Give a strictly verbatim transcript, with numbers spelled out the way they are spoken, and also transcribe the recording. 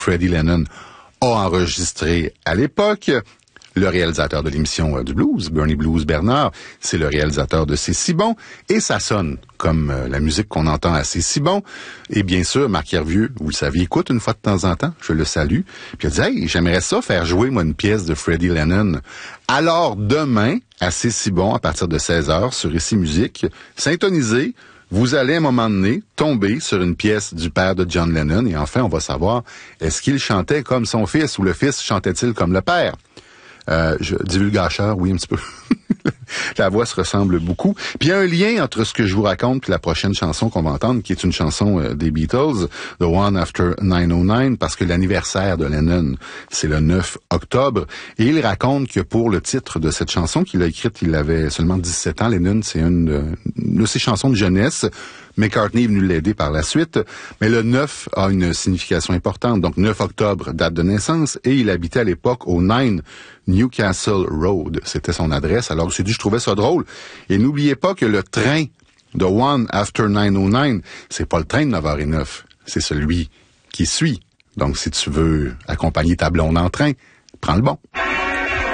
Freddie Lennon a enregistré à l'époque. Le réalisateur de l'émission euh, du blues, Bernie Blues Bernard, c'est le réalisateur de C'est si bon, et ça sonne comme euh, la musique qu'on entend à C'est si bon. Et bien sûr, Marc Hervieux, vous le saviez, écoute une fois de temps en temps, je le salue, puis il a dit « Hey, j'aimerais ça faire jouer, moi, une pièce de Freddie Lennon. » Alors, demain, à C'est si bon, à partir de seize heures, sur Ici Musique, syntonisez, vous allez à un moment donné tomber sur une pièce du père de John Lennon, et enfin, on va savoir, est-ce qu'il chantait comme son fils, ou le fils chantait-il comme le père? Euh, je, divulgateur, oui, un petit peu. La voix se ressemble beaucoup. Puis il y a un lien entre ce que je vous raconte et la prochaine chanson qu'on va entendre, qui est une chanson euh, des Beatles, The One After neuf oh neuf, parce que l'anniversaire de Lennon, c'est le neuf octobre. Et il raconte que pour le titre de cette chanson qu'il a écrite, il avait seulement dix-sept ans. Lennon, c'est une de, une de ses chansons de jeunesse. McCartney est venu l'aider par la suite, mais le neuf a une signification importante. Donc, neuf octobre, date de naissance, et il habitait à l'époque au neuf Newcastle Road. C'était son adresse. Alors, je me suis dit, je trouvais ça drôle. Et n'oubliez pas que le train de One After neuf oh neuf, c'est pas le train de neuf heures zéro neuf, c'est celui qui suit. Donc, si tu veux accompagner ta blonde en train, prends le bon.